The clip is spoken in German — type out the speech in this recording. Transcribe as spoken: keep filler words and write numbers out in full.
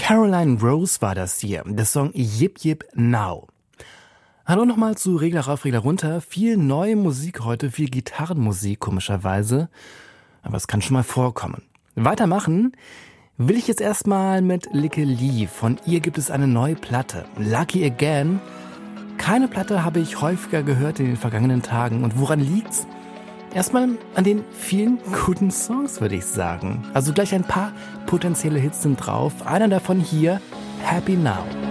Caroline Rose war das hier, der Song Yip Yip Now. Hallo nochmal zu Regler rauf, Regler runter. Viel neue Musik heute, viel Gitarrenmusik komischerweise. Aber es kann schon mal vorkommen. Weitermachen will ich jetzt erstmal mit Lykke Li. Von ihr gibt es eine neue Platte, Lucky Again. Keine Platte habe ich häufiger gehört in den vergangenen Tagen. Und woran liegt's? Erstmal an den vielen guten Songs, würde ich sagen. Also gleich ein paar potenzielle Hits sind drauf. Einer davon hier, Happy Now.